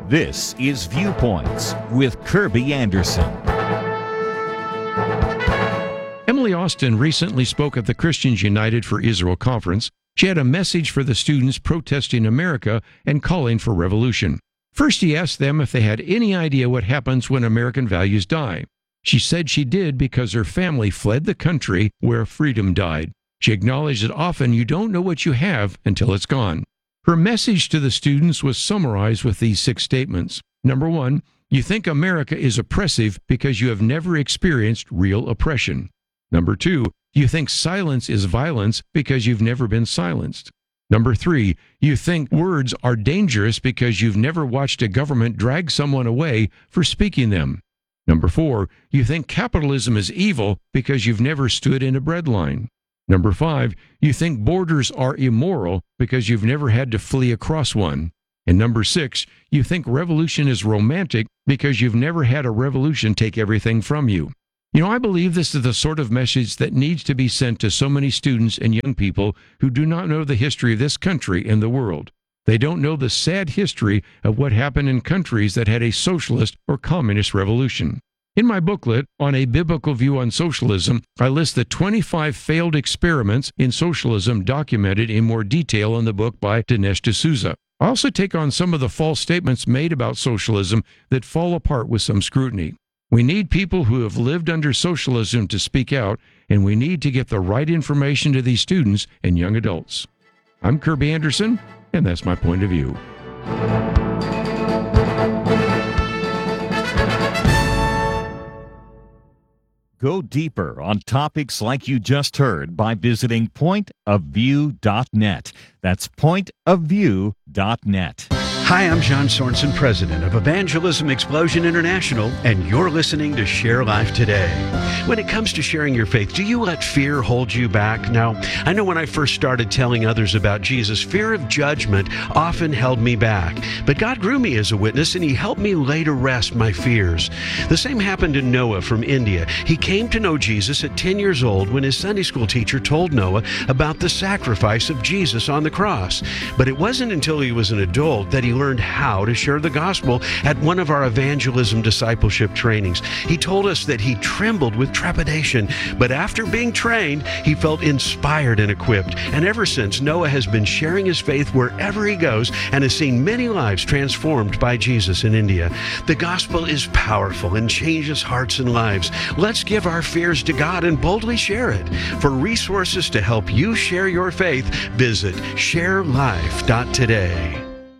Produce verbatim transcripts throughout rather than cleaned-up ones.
This is Viewpoints with Kirby Anderson. Emily Austin recently spoke at the Christians United for Israel conference. She had a message for the students protesting America and calling for revolution. First, he asked them if they had any idea what happens when American values die. She said she did because her family fled the country where freedom died. She acknowledged that often you don't know what you have until it's gone. Her message to the students was summarized with these six statements. Number one, you think America is oppressive because you have never experienced real oppression. Number two, you think silence is violence because you've never been silenced. Number three, you think words are dangerous because you've never watched a government drag someone away for speaking them. Number four, you think capitalism is evil because you've never stood in a breadline. Number five, you think borders are immoral because you've never had to flee across one. And number six, you think revolution is romantic because you've never had a revolution take everything from you. You know, I believe this is the sort of message that needs to be sent to so many students and young people who do not know the history of this country and the world. They don't know the sad history of what happened in countries that had a socialist or communist revolution. In my booklet, On a Biblical View on Socialism, I list the twenty-five failed experiments in socialism documented in more detail in the book by Dinesh D'Souza. I also take on some of the false statements made about socialism that fall apart with some scrutiny. We need people who have lived under socialism to speak out, and we need to get the right information to these students and young adults. I'm Kirby Anderson, and that's my point of view. Go deeper on topics like you just heard by visiting point of view dot net. That's point of view dot net. Hi, I'm John Sorensen, president of Evangelism Explosion International, and you're listening to Share Life Today. When it comes to sharing your faith, do you let fear hold you back? Now, I know when I first started telling others about Jesus, fear of judgment often held me back. But God grew me as a witness, and He helped me lay to rest my fears. The same happened to Noah from India. He came to know Jesus at ten years old when his Sunday school teacher told Noah about the sacrifice of Jesus on the cross. But it wasn't until he was an adult that he learned how to share the gospel at one of our evangelism discipleship trainings. He told us that he trembled with trepidation, but after being trained, he felt inspired and equipped. And ever since, Noah has been sharing his faith wherever he goes and has seen many lives transformed by Jesus in India. The gospel is powerful and changes hearts and lives. Let's give our fears to God and boldly share it. For resources to help you share your faith, visit share life dot today.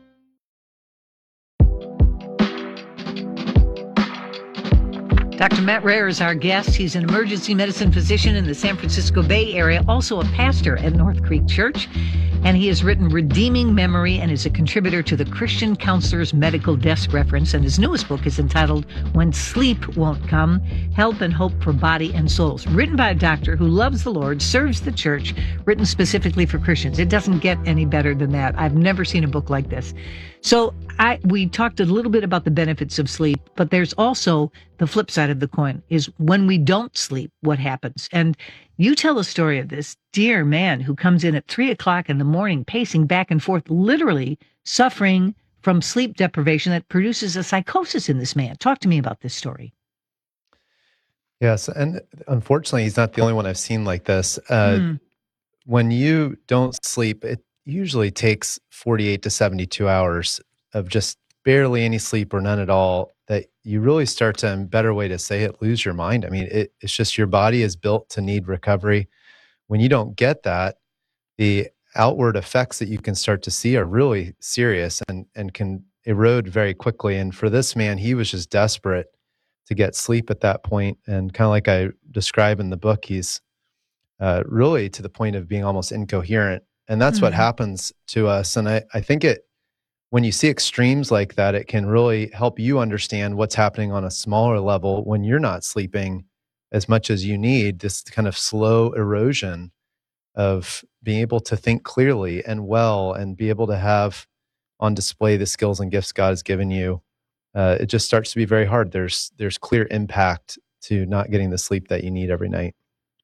Doctor Matt Rare is our guest. He's an emergency medicine physician in the San Francisco Bay Area, also a pastor at North Creek Church. And he has written Redeeming Memory and is a contributor to the Christian Counselor's Medical Desk Reference. And his newest book is entitled When Sleep Won't Come, Help and Hope for Body and Souls. Written by a doctor who loves the Lord, serves the church, written specifically for Christians. It doesn't get any better than that. I've never seen a book like this. So I we talked a little bit about the benefits of sleep, but there's also the flip side of the coin is when we don't sleep, what happens? And you tell a story of this dear man who comes in at three o'clock in the morning, pacing back and forth, literally suffering from sleep deprivation that produces a psychosis in this man. Talk to me about this story. Yes, and unfortunately, he's not the only one I've seen like this. Uh, Mm. When you don't sleep, it usually takes forty-eight to seventy-two hours of just barely any sleep or none at all, that you really start to, in better way to say it, lose your mind. I mean, it, it's just your body is built to need recovery. When you don't get that, the outward effects that you can start to see are really serious and, and can erode very quickly. And for this man, he was just desperate to get sleep at that point. And kind of like I describe in the book, he's uh, really to the point of being almost incoherent. And that's what Mhm. happens to us. And I, I think it, when you see extremes like that, it can really help you understand what's happening on a smaller level when you're not sleeping as much as you need, this kind of slow erosion of being able to think clearly and well and be able to have on display the skills and gifts God has given you. Uh, it just starts to be very hard. There's there's clear impact to not getting the sleep that you need every night.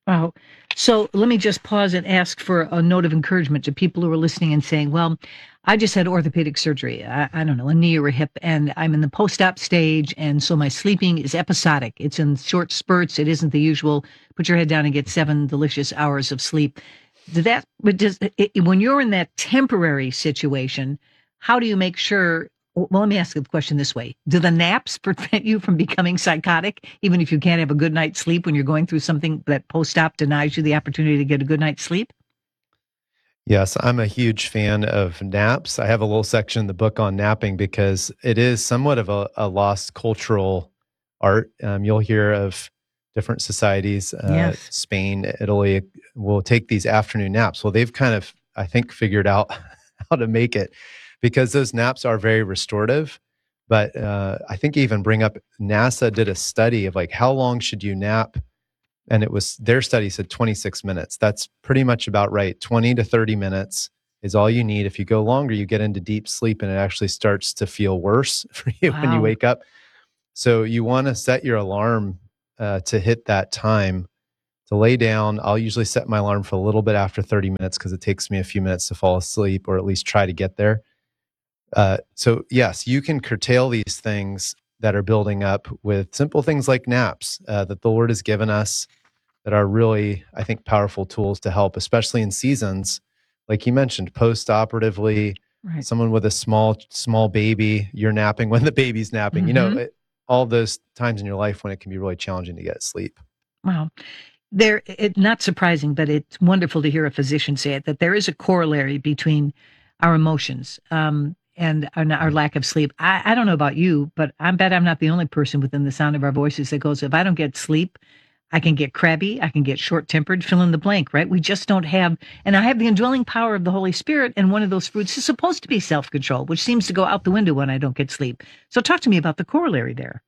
Oh, so let me just pause and ask for a note of encouragement to people who are listening and saying, well, I just had orthopedic surgery. I, I don't know, a knee or a hip, and I'm in the post-op stage. And so my sleeping is episodic. It's in short spurts. It isn't the usual, put your head down and get seven delicious hours of sleep. Did that, but does, it, when you're in that temporary situation, how do you make sure? Well, let me ask the question this way. Do the naps prevent you from becoming psychotic, even if you can't have a good night's sleep when you're going through something that post-op denies you the opportunity to get a good night's sleep? Yes, I'm a huge fan of naps. I have a little section in the book on napping because it is somewhat of a, a lost cultural art. Um, you'll hear of different societies, uh, Yes. Spain, Italy, will take these afternoon naps. Well, they've kind of, I think, figured out how to make it, because those naps are very restorative. But uh, I think even bring up, NASA did a study of like, how long should you nap? And it was, their study said twenty-six minutes. That's pretty much about right. twenty to thirty minutes is all you need. If you go longer, you get into deep sleep and it actually starts to feel worse for you when you Wow. wake up. So you want to set your alarm uh, to hit that time to lay down. I'll usually set my alarm for a little bit after thirty minutes because it takes me a few minutes to fall asleep, or at least try to get there. Uh, so yes, you can curtail these things that are building up with simple things like naps uh, that the Lord has given us that are really, I think, powerful tools to help, especially in seasons, like you mentioned, post-operatively, Right. someone with a small, small baby, you're napping when the baby's napping, you know, Mhm. it, all those times in your life when it can be really challenging to get sleep. Wow. There, it, not surprising, but it's wonderful to hear a physician say it, that there is a corollary between our emotions um, and our, our lack of sleep. I, I don't know about you, but I bet I'm not the only person within the sound of our voices that goes, if I don't get sleep, I can get crabby, I can get short-tempered, fill in the blank, right? We just don't have, and I have the indwelling power of the Holy Spirit, and one of those fruits is supposed to be self-control, which seems to go out the window when I don't get sleep. So talk to me about the corollary there.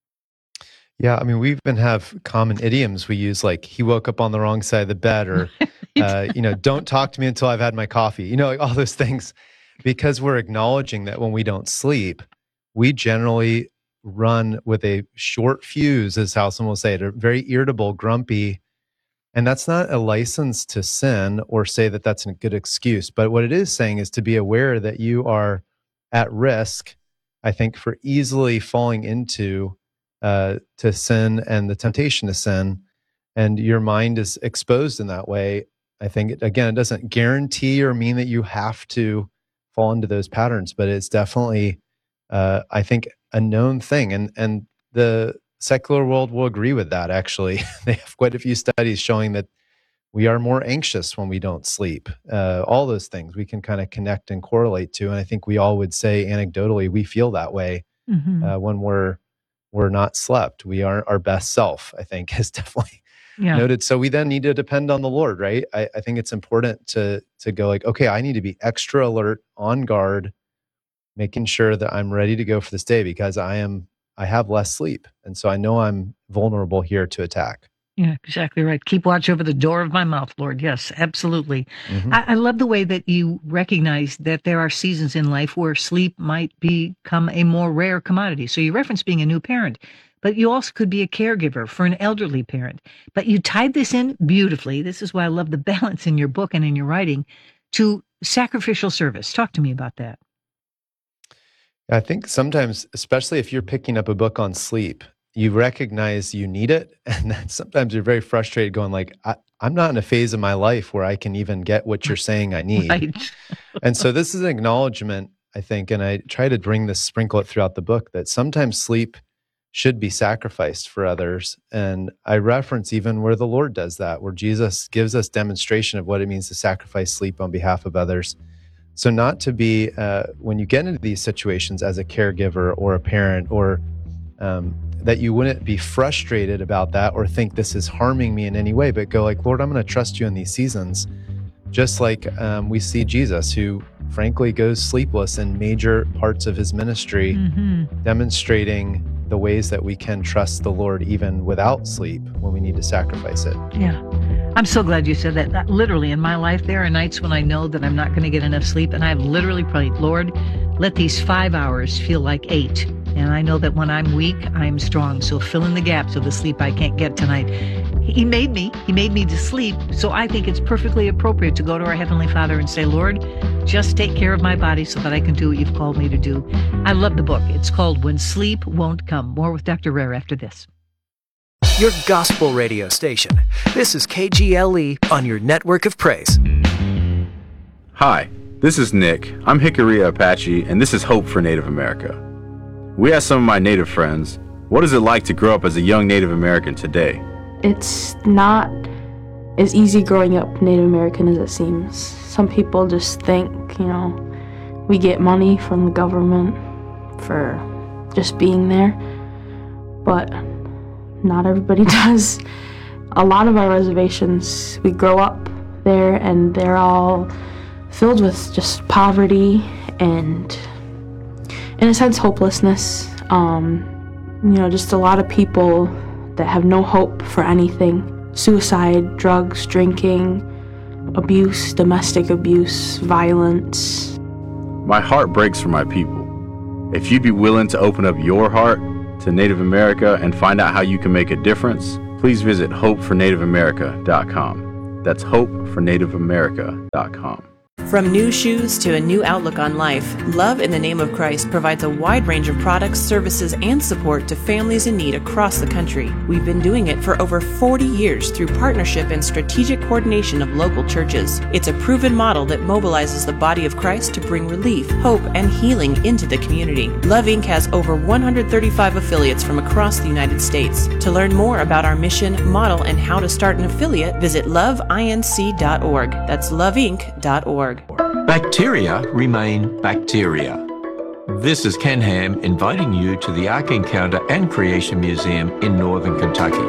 Yeah, I mean, we even have common idioms we use, like he woke up on the wrong side of the bed, or uh, you know, don't talk to me until I've had my coffee. You know, like all those things, because we're acknowledging that when we don't sleep, we generally run with a short fuse, as how someone will say it, or very irritable, grumpy, and that's not a license to sin or say that that's a good excuse. But what it is saying is to be aware that you are at risk, I think, for easily falling into uh, to sin and the temptation to sin, and your mind is exposed in that way. I think, it, again, it doesn't guarantee or mean that you have to fall into those patterns, but it's definitely, uh, I think, a known thing. And and the secular world will agree with that, actually. They have quite a few studies showing that we are more anxious when we don't sleep. Uh, all those things we can kind of connect and correlate to. And I think we all would say anecdotally, we feel that way Mm-hmm. uh, when we're we're not slept. We aren't our best self, I think, is definitely Yeah. noted. So we then need to depend on the Lord, right? I, I think it's important to to go like, okay, I need to be extra alert, on guard, making sure that I'm ready to go for this day because I am I have less sleep. And so I know I'm vulnerable here to attack. Yeah, exactly right. Keep watch over the door of my mouth, Lord. Yes, absolutely. Mhm. I, I love the way that you recognize that there are seasons in life where sleep might become a more rare commodity. So you referenced being a new parent, but you also could be a caregiver for an elderly parent. But you tied this in beautifully. This is why I love the balance in your book and in your writing to sacrificial service. Talk to me about that. I think sometimes, especially if you're picking up a book on sleep, you recognize you need it. And then sometimes you're very frustrated going like, I, I'm not in a phase of my life where I can even get what you're saying I need. Right. And so this is an acknowledgement, I think, and I try to bring this, sprinkle it throughout the book, that sometimes sleep should be sacrificed for others. And I reference even where the Lord does that, where Jesus gives us demonstration of what it means to sacrifice sleep on behalf of others. So not to be, uh, when you get into these situations as a caregiver or a parent, or um, that you wouldn't be frustrated about that or think this is harming me in any way, but go like, Lord, I'm going to trust you in these seasons. Just like um, we see Jesus, who frankly goes sleepless in major parts of his ministry, Mm-hmm. demonstrating the ways that we can trust the Lord even without sleep when we need to sacrifice it. Yeah. I'm so glad you said that. That literally, in my life, there are nights when I know that I'm not going to get enough sleep, and I've literally prayed, Lord, let these five hours feel like eight. And I know that when I'm weak, I'm strong. So fill in the gaps of the sleep I can't get tonight. He made me. He made me to sleep. So I think it's perfectly appropriate to go to our Heavenly Father and say, Lord, just take care of my body so that I can do what you've called me to do. I love the book. It's called When Sleep Won't Come. More with Doctor Rare after this. Your gospel radio station. This is K G L E on your network of praise. Hi, this is Nick. I'm Hickory Apache, and this is Hope for Native America. We asked some of my Native friends, what is it like to grow up as a young Native American today? It's not as easy growing up Native American as it seems. Some people just think, you know, we get money from the government for just being there, but not everybody does. A lot of our reservations, we grow up there and they're all filled with just poverty and, in a sense, hopelessness. Um, you know, just a lot of people that have no hope for anything. Suicide, drugs, drinking, abuse, domestic abuse, violence. My heart breaks for my people. If you'd be willing to open up your heart to Native America and find out how you can make a difference, please visit hope for native america dot com. That's hope for native america dot com. From new shoes to a new outlook on life, Love in the Name of Christ provides a wide range of products, services, and support to families in need across the country. We've been doing it for over forty years through partnership and strategic coordination of local churches. It's a proven model that mobilizes the body of Christ to bring relief, hope, and healing into the community. Love Incorporated has over one hundred thirty-five affiliates from across the United States. To learn more about our mission, model, and how to start an affiliate, visit love inc dot org. That's love inc dot org. Bacteria remain bacteria. This is Ken Ham inviting you to the Ark Encounter and Creation Museum in northern Kentucky.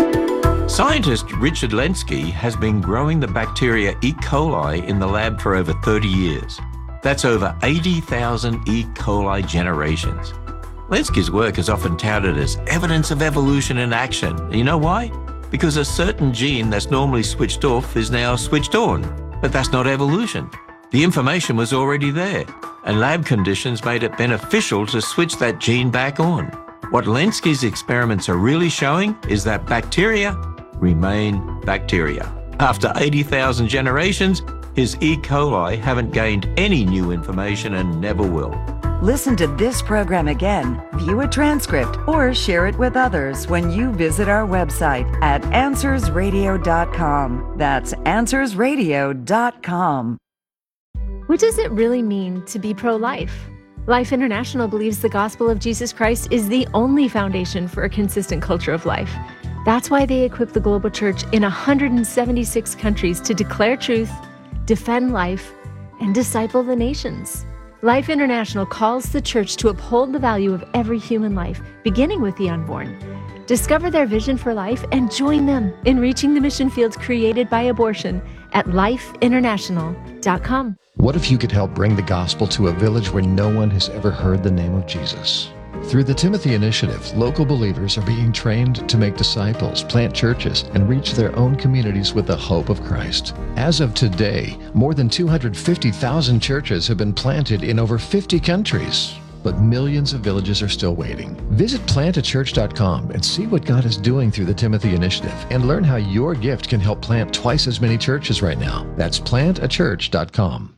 Scientist Richard Lenski has been growing the bacteria E. coli in the lab for over thirty years. That's over eighty thousand E. coli generations. Lenski's work is often touted as evidence of evolution in action. You know why? Because a certain gene that's normally switched off is now switched on. But that's not evolution. The information was already there, and lab conditions made it beneficial to switch that gene back on. What Lenski's experiments are really showing is that bacteria remain bacteria. After eighty thousand generations, his E. coli haven't gained any new information and never will. Listen to this program again, view a transcript, or share it with others when you visit our website at answers radio dot com. That's answers radio dot com. What does it really mean to be pro-life? Life International believes the gospel of Jesus Christ is the only foundation for a consistent culture of life. That's why they equip the global church in one hundred seventy-six countries to declare truth, defend life, and disciple the nations. Life International calls the church to uphold the value of every human life, beginning with the unborn. Discover their vision for life and join them in reaching the mission fields created by abortion at life international dot com. What if you could help bring the gospel to a village where no one has ever heard the name of Jesus? Through the Timothy Initiative, local believers are being trained to make disciples, plant churches, and reach their own communities with the hope of Christ. As of today, more than two hundred fifty thousand churches have been planted in over fifty countries, but millions of villages are still waiting. Visit plant a church dot com and see what God is doing through the Timothy Initiative and learn how your gift can help plant twice as many churches right now. That's plant a church dot com.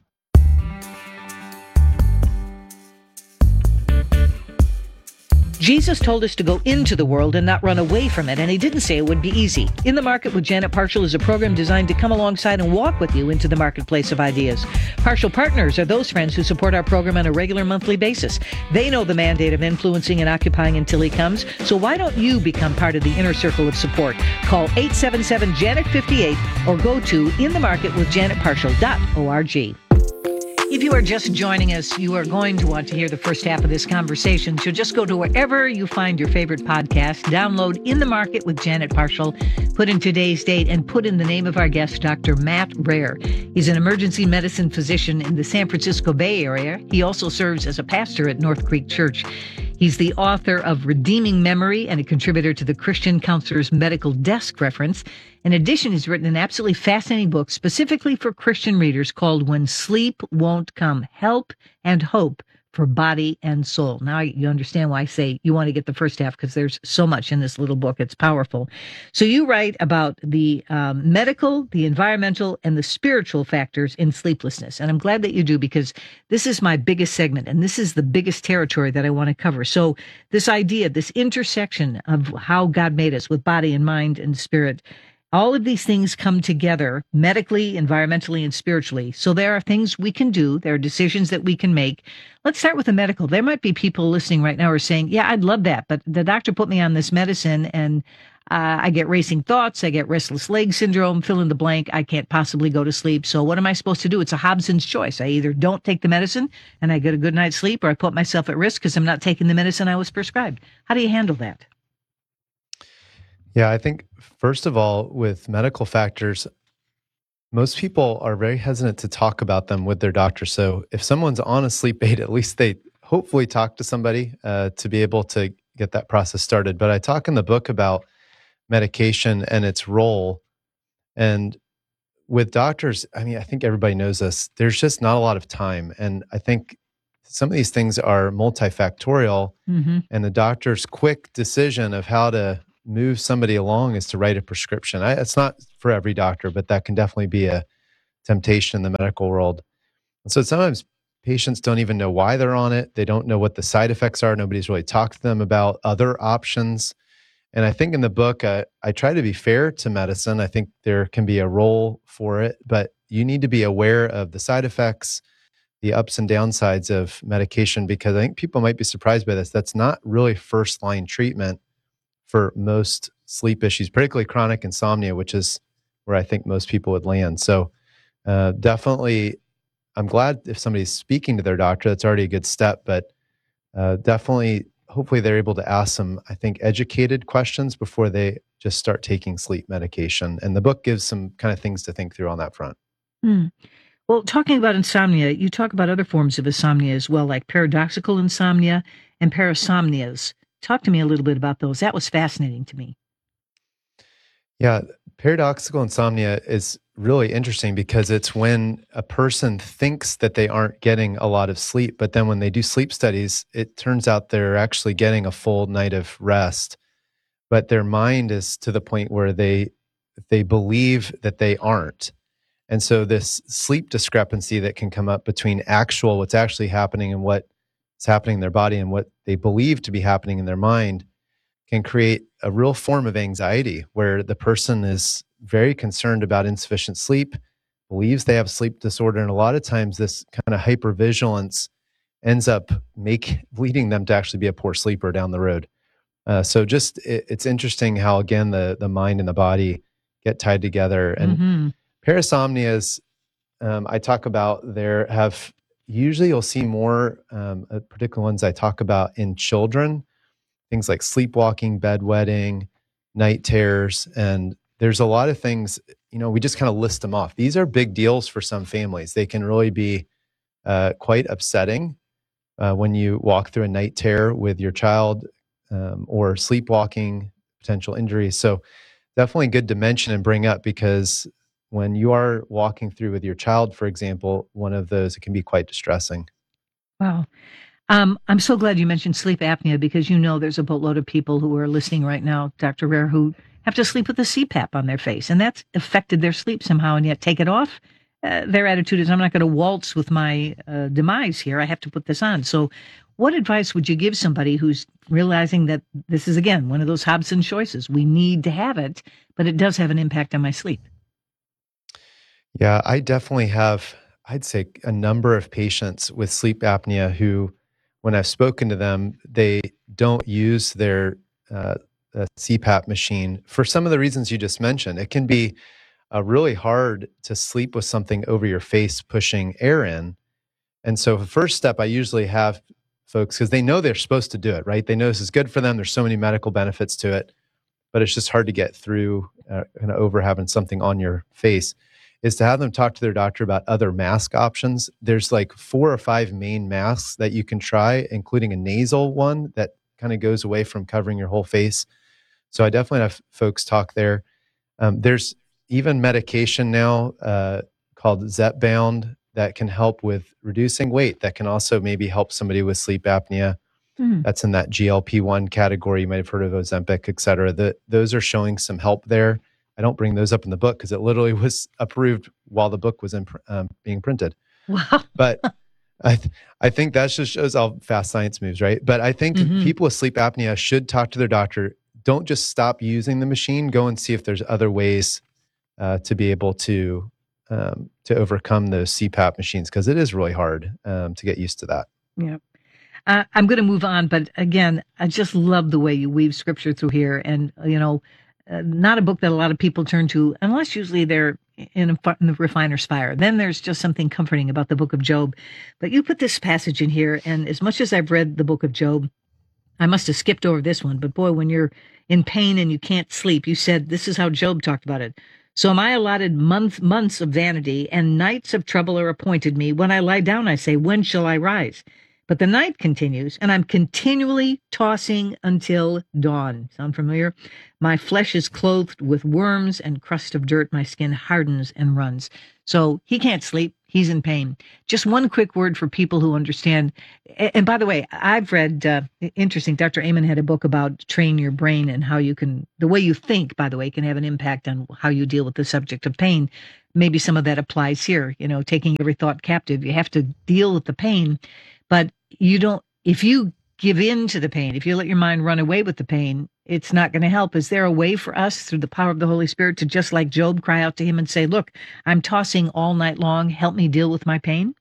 Jesus told us to go into the world and not run away from it, and he didn't say it would be easy. In the Market with Janet Parshall is a program designed to come alongside and walk with you into the marketplace of ideas. Parshall Partners are those friends who support our program on a regular monthly basis. They know the mandate of influencing and occupying until he comes, so why don't you become part of the inner circle of support? Call eight seven seven, Janet fifty-eight or go to in the market with janet parshall dot org. If you are just joining us, you are going to want to hear the first half of this conversation. So just go to wherever you find your favorite podcast, download In the Market with Janet Parshall, put in today's date, and put in the name of our guest, Doctor Matt Rare. He's an emergency medicine physician in the San Francisco Bay Area. He also serves as a pastor at North Creek Church. He's the author of Redeeming Memory and a contributor to the Christian Counselor's Medical Desk reference. In addition, he's written an absolutely fascinating book specifically for Christian readers called When Sleep Won't Come, Help and Hope for body and soul. Now you understand why I say you want to get the first half, because there's so much in this little book. It's powerful. So you write about the um, medical, the environmental, and the spiritual factors in sleeplessness. And I'm glad that you do, because this is my biggest segment, and this is the biggest territory that I want to cover. So this idea, this intersection of how God made us with body and mind and spirit, all of these things come together medically, environmentally, and spiritually. So there are things we can do. There are decisions that we can make. Let's start with the medical. There might be people listening right now who are saying, yeah, I'd love that, but the doctor put me on this medicine and uh, I get racing thoughts. I get restless leg syndrome, fill in the blank. I can't possibly go to sleep. So what am I supposed to do? It's a Hobson's choice. I either don't take the medicine and I get a good night's sleep, or I put myself at risk because I'm not taking the medicine I was prescribed. How do you handle that? Yeah, I think, first of all, with medical factors, most people are very hesitant to talk about them with their doctor. So if someone's on a sleep aid, at least they hopefully talk to somebody uh, to be able to get that process started. But I talk in the book about medication and its role. And with doctors, I mean, I think everybody knows this, there's just not a lot of time. And I think some of these things are multifactorial, mm-hmm. and the doctor's quick decision of how to move somebody along is to write a prescription. I, it's not for every doctor, but that can definitely be a temptation in the medical world. And so sometimes patients don't even know why they're on it. They don't know what the side effects are. Nobody's really talked to them about other options. And I think in the book, uh, I try to be fair to medicine. I think there can be a role for it, but you need to be aware of the side effects, the ups and downsides of medication, because I think people might be surprised by this. That's not really first line treatment for most sleep issues, particularly chronic insomnia, which is where I think most people would land. So uh, definitely, I'm glad if somebody's speaking to their doctor, that's already a good step, but uh, definitely, hopefully they're able to ask some, I think, educated questions before they just start taking sleep medication. And the book gives some kind of things to think through on that front. Mm. Well, talking about insomnia, you talk about other forms of insomnia as well, like paradoxical insomnia and parasomnias. Talk to me a little bit about those. That was fascinating to me. Yeah, paradoxical insomnia is really interesting because it's when a person thinks that they aren't getting a lot of sleep, but then when they do sleep studies, it turns out they're actually getting a full night of rest, but their mind is to the point where they they believe that they aren't. And so this sleep discrepancy that can come up between actual, what's actually happening and what's happening in their body and what they believe to be happening in their mind can create a real form of anxiety where the person is very concerned about insufficient sleep, believes they have sleep disorder, and a lot of times this kind of hypervigilance ends up make, leading them to actually be a poor sleeper down the road. Uh, so just, it, it's interesting how, again, the, the mind and the body get tied together. And mm-hmm. parasomnias, um, I talk about there have, usually you'll see more, um, uh, particular ones I talk about in children, things like sleepwalking, bedwetting, night terrors, and there's a lot of things, you know, we just kind of list them off. These are big deals for some families. They can really be uh, quite upsetting uh, when you walk through a night terror with your child um, or sleepwalking, potential injuries. So definitely good to mention and bring up, because when you are walking through with your child, for example, one of those, it can be quite distressing. Wow. Um, I'm so glad you mentioned sleep apnea, because you know there's a boatload of people who are listening right now, Doctor Rare, who have to sleep with a C PAP on their face, and that's affected their sleep somehow, and yet take it off. Uh, their attitude is, I'm not going to waltz with my uh, demise here. I have to put this on. So what advice would you give somebody who's realizing that this is, again, one of those Hobson choices? We need to have it, but it does have an impact on my sleep. Yeah, I definitely have, I'd say, a number of patients with sleep apnea who, when I've spoken to them, they don't use their uh, C PAP machine for some of the reasons you just mentioned. It can be uh, really hard to sleep with something over your face pushing air in. And so the first step I usually have folks, because they know they're supposed to do it, right? They know this is good for them. There's so many medical benefits to it, but it's just hard to get through uh, kind of over having something on your face, is to have them talk to their doctor about other mask options. There's like four or five main masks that you can try, including a nasal one that kind of goes away from covering your whole face. So I definitely have folks talk there. Um, there's even medication now uh, called Zepbound that can help with reducing weight, that can also maybe help somebody with sleep apnea. Mm. That's in that G L P one category. You might have heard of Ozempic, et cetera. The, those are showing some help there. I don't bring those up in the book because it literally was approved while the book was in, um, being printed. Wow. But I th- I think that just shows how fast science moves, right? But I think Mhm. people with sleep apnea should talk to their doctor. Don't just stop using the machine. Go and see if there's other ways uh, to be able to um, to overcome those C PAP machines, because it is really hard um, to get used to that. Yeah. Uh, I'm going to move on, but again, I just love the way you weave scripture through here. And, you know, uh, not a book that a lot of people turn to, unless usually they're in, a, in the refiner's fire. Then there's just something comforting about the book of Job. But you put this passage in here, and as much as I've read the book of Job, I must have skipped over this one. But boy, when you're in pain and you can't sleep, you said, this is how Job talked about it. So am I allotted month, months of vanity, and nights of trouble are appointed me. When I lie down, I say, when shall I rise? But the night continues, and I'm continually tossing until dawn. Sound familiar? My flesh is clothed with worms and crust of dirt. My skin hardens and runs. So he can't sleep. He's in pain. Just one quick word for people who understand. And by the way, I've read, uh, interesting, Doctor Amen had a book about train your brain and how you can, the way you think, by the way, can have an impact on how you deal with the subject of pain. Maybe some of that applies here, you know, taking every thought captive. You have to deal with the pain, but you don't, if you give in to the pain, if you let your mind run away with the pain, it's not going to help. Is there a way for us through the power of the Holy Spirit to, just like Job, cry out to him and say, look, I'm tossing all night long. Help me deal with my pain?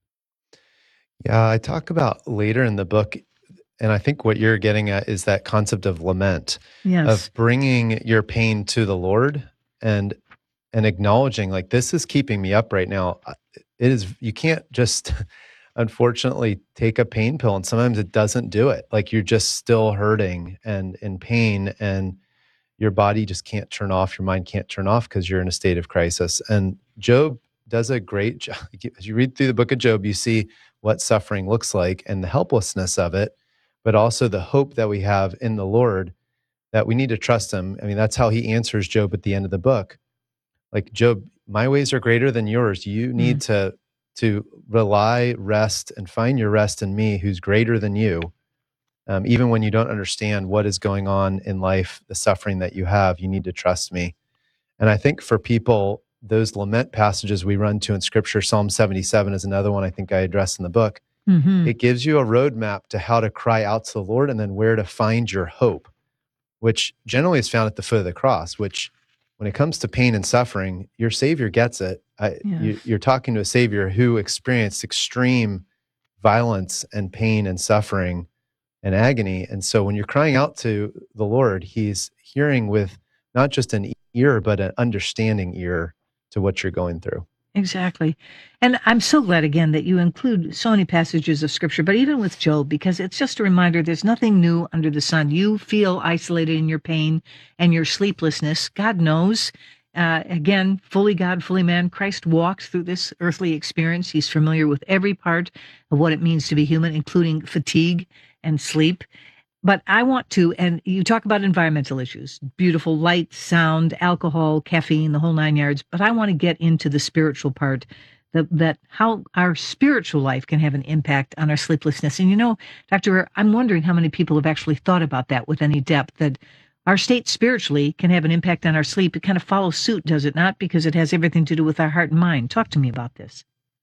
Yeah, I talk about later in the book, and I think what you're getting at is that concept of lament, Yes. of bringing your pain to the Lord and and acknowledging, like, this is keeping me up right now. It is, you can't just unfortunately take a pain pill, and sometimes it doesn't do it. Like, you're just still hurting and in pain, and your body just can't turn off, your mind can't turn off because you're in a state of crisis. And Job does a great job. As you read through the book of Job, you see what suffering looks like and the helplessness of it, but also the hope that we have in the Lord, that we need to trust him. I mean, that's how he answers Job at the end of the book. Like, Job, my ways are greater than yours. You need mm. to to rely, rest, and find your rest in me, who's greater than you. Um, even when you don't understand what is going on in life, the suffering that you have, you need to trust me. And I think for people, those lament passages we run to in Scripture, Psalm seventy-seven is another one I think I address in the book. Mm-hmm. It gives you a roadmap to how to cry out to the Lord, and then where to find your hope, which generally is found at the foot of the cross, which when it comes to pain and suffering, your Savior gets it. I, Yeah. you, you're talking to a Savior who experienced extreme violence and pain and suffering and agony. And so when you're crying out to the Lord, he's hearing with not just an ear, but an understanding ear to what you're going through. Exactly. And I'm so glad, again, that you include so many passages of Scripture, but even with Job, because it's just a reminder there's nothing new under the sun. You feel isolated in your pain and your sleeplessness. God knows. Uh, again, fully God, fully man. Christ walked through this earthly experience. He's familiar with every part of what it means to be human, including fatigue and sleep. But I want to, and you talk about environmental issues, beautiful light, sound, alcohol, caffeine, the whole nine yards. But I want to get into the spiritual part, that, that how our spiritual life can have an impact on our sleeplessness. And you know, Doctor, I'm wondering how many people have actually thought about that with any depth, that our state spiritually can have an impact on our sleep. It kind of follows suit, does it not? Because it has everything to do with our heart and mind. Talk to me about this.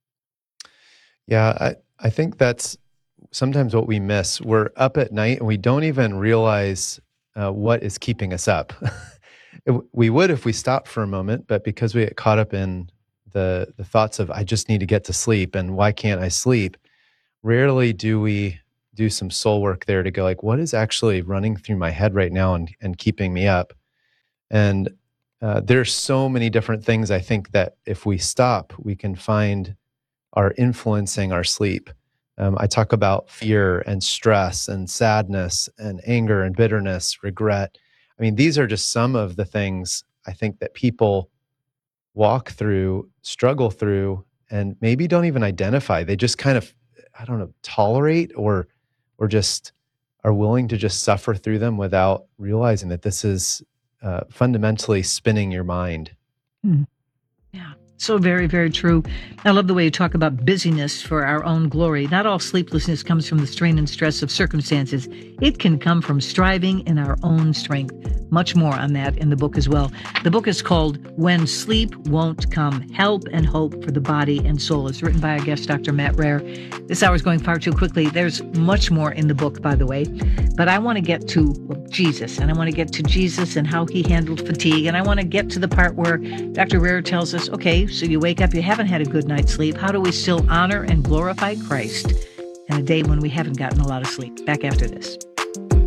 Yeah, I, I think that's sometimes what we miss. We're up at night and we don't even realize uh, what is keeping us up. it, we would if we stopped for a moment, but because we get caught up in the the thoughts of, I just need to get to sleep and why can't I sleep? Rarely do we do some soul work there to go, like, what is actually running through my head right now and, and keeping me up? And uh, there's so many different things I think that if we stop, we can find are influencing our sleep. Um, I talk about fear and stress and sadness and anger and bitterness, regret. I mean, these are just some of the things I think that people walk through, struggle through, and maybe don't even identify. They just kind of, I don't know, tolerate or or just are willing to just suffer through them without realizing that this is uh, fundamentally spinning your mind. Hmm. Yeah. So very, very true. I love the way you talk about busyness for our own glory. Not all sleeplessness comes from the strain and stress of circumstances. It can come from striving in our own strength. Much more on that in the book as well. The book is called When Sleep Won't Come, Help and Hope for the Body and Soul. It's written by our guest, Doctor Matt Rare. This hour is going far too quickly. There's much more in the book, by the way. But I want to get to well, Jesus, and I want to get to Jesus and how he handled fatigue. And I want to get to the part where Doctor Rare tells us, okay, so you wake up, you haven't had a good night's sleep. How do we still honor and glorify Christ in a day when we haven't gotten a lot of sleep? Back after this.